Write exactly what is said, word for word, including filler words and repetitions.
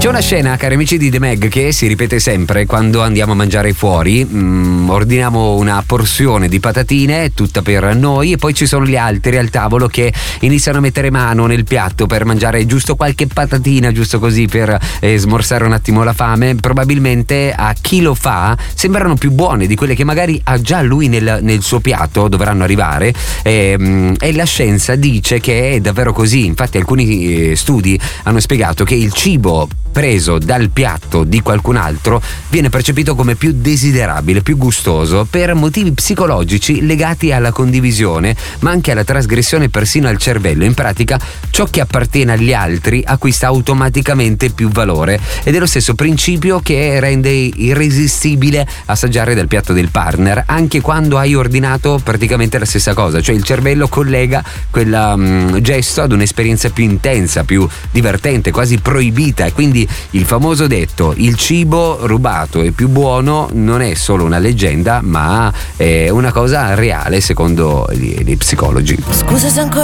C'è una scena, cari amici di The Meg, che si ripete sempre quando andiamo a mangiare fuori. Mm, ordiniamo una porzione di patatine, tutta per noi, e poi ci sono gli altri al tavolo che iniziano a mettere mano nel piatto per mangiare giusto qualche patatina, giusto così per eh, smorzare un attimo la fame. Probabilmente a chi lo fa sembrano più buone di quelle che magari ha già lui nel, nel suo piatto, dovranno arrivare, e, e la scienza dice che è davvero così. Infatti alcuni studi hanno spiegato che il cibo preso dal piatto di qualcun altro viene percepito come più desiderabile, più gustoso, per motivi psicologici legati alla condivisione, ma anche alla trasgressione persino al cervello. In pratica, ciò che appartiene agli altri acquista automaticamente più valore, ed è lo stesso principio che rende irresistibile assaggiare dal piatto del partner, anche quando hai ordinato praticamente la stessa cosa. Cioè il cervello collega quel um, gesto ad un'esperienza più intensa, più divertente, quasi proibita, e quindi il famoso detto "il cibo rubato è più buono" non è solo una leggenda, ma è una cosa reale secondo gli, gli psicologi. Scusa se ancora